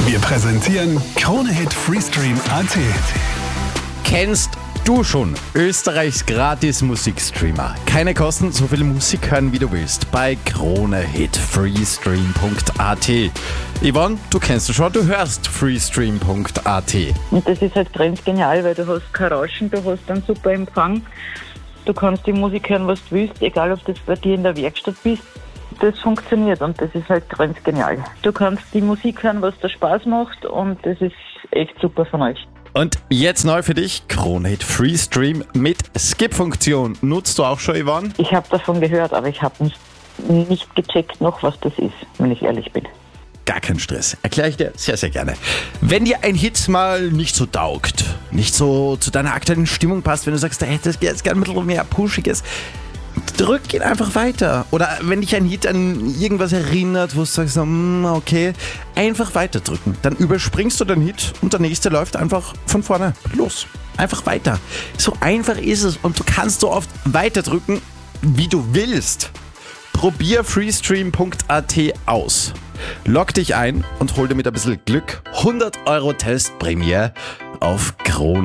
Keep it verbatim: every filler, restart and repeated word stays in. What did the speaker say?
Wir präsentieren Krone-Hit Freestream Punkt at. Kennst du schon Österreichs gratis Musikstreamer? Keine Kosten, so viel Musik hören wie du willst bei Krone-Hit Freestream Punkt at. Yvonne, du kennst es schon, du hörst Freestream Punkt at. Und das ist halt ganz genial, weil du hast kein Rauschen, du hast einen super Empfang. Du kannst die Musik hören, was du willst, egal ob das bei dir in der Werkstatt bist. Das funktioniert und das ist halt ganz genial. Du kannst die Musik hören, was dir Spaß macht und das ist echt super von euch. Und jetzt neu für dich, Krone-Hit Freestream mit Skip-Funktion. Nutzt du auch schon, Yvonne? Ich habe davon gehört, aber ich habe nicht, nicht gecheckt noch, was das ist, wenn ich ehrlich bin. Gar kein Stress. Erkläre ich dir sehr, sehr gerne. Wenn dir ein Hit mal nicht so taugt, nicht so zu deiner aktuellen Stimmung passt, wenn du sagst, da hättest du jetzt gerne ein bisschen mehr Pushiges, drück ihn einfach weiter. Oder wenn dich ein Hit an irgendwas erinnert, wo du sagst, okay, einfach weiter drücken. Dann überspringst du den Hit und der nächste läuft einfach von vorne los. Einfach weiter. So einfach ist es und du kannst so oft weiter drücken, wie du willst. Probier Freestream Punkt at aus. Log dich ein und hol dir mit ein bisschen Glück hundert Euro Testprämie auf Krone.